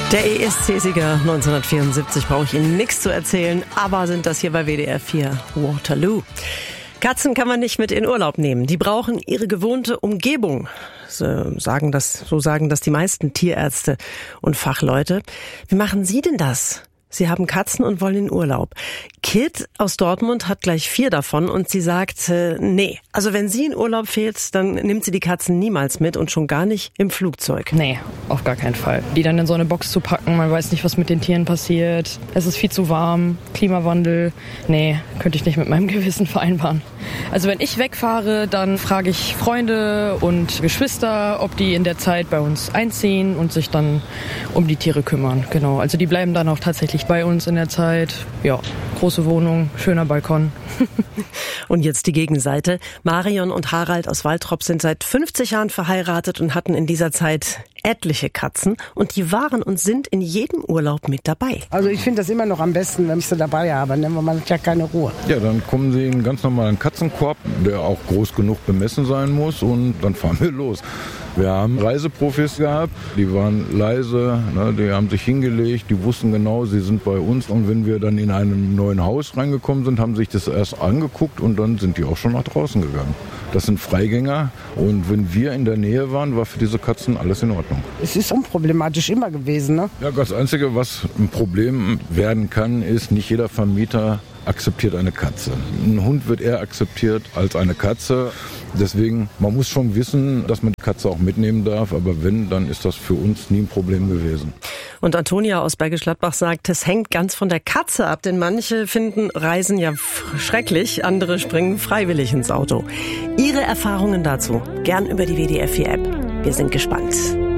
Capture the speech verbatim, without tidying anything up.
Der E S C-Sieger neunzehnhundertvierundsiebzig brauche ich Ihnen nichts zu erzählen, aber sind das hier bei W D R vier Waterloo. Katzen kann man nicht mit in Urlaub nehmen. Die brauchen ihre gewohnte Umgebung. So sagen das, so sagen das die meisten Tierärzte und Fachleute. Wie machen Sie denn das? Sie haben Katzen und wollen in Urlaub. Kit aus Dortmund hat gleich vier davon und sie sagt, äh, nee, also wenn sie in Urlaub fährt, dann nimmt sie die Katzen niemals mit und schon gar nicht im Flugzeug. Nee, auf gar keinen Fall. Die dann in so eine Box zu packen, man weiß nicht, was mit den Tieren passiert. Es ist viel zu warm, Klimawandel. Nee, könnte ich nicht mit meinem Gewissen vereinbaren. Also wenn ich wegfahre, dann frage ich Freunde und Geschwister, ob die in der Zeit bei uns einziehen und sich dann um die Tiere kümmern. Genau, also die bleiben dann auch tatsächlich bei uns in der Zeit. Ja, große Wohnung, schöner Balkon. Und jetzt die Gegenseite. Marion und Harald aus Waltrop sind seit fünfzig Jahren verheiratet und hatten in dieser Zeit etliche Katzen. Und die waren und sind in jedem Urlaub mit dabei. Also ich finde das immer noch am besten, wenn ich sie dabei habe, ne? Weil man hat ja keine Ruhe. Ja, dann kommen sie in einen ganz normalen Katzenkorb, der auch groß genug bemessen sein muss, und dann fahren wir los. Wir haben Reiseprofis gehabt, die waren leise, ne, die haben sich hingelegt, die wussten genau, sie sind bei uns. Und wenn wir dann in einem neuen Haus reingekommen sind, haben sich das erst angeguckt und dann sind die auch schon nach draußen gegangen. Das sind Freigänger, und wenn wir in der Nähe waren, war für diese Katzen alles in Ordnung. Es ist unproblematisch immer gewesen, ne? Ja, das Einzige, was ein Problem werden kann, ist, nicht jeder Vermieter akzeptiert eine Katze. Ein Hund wird eher akzeptiert als eine Katze. Deswegen, man muss schon wissen, dass man die Katze auch mitnehmen darf. Aber wenn, dann ist das für uns nie ein Problem gewesen. Und Antonia aus Bergisch Gladbach sagt, es hängt ganz von der Katze ab. Denn manche finden Reisen ja schrecklich, andere springen freiwillig ins Auto. Ihre Erfahrungen dazu gern über die W D R vier App. Wir sind gespannt.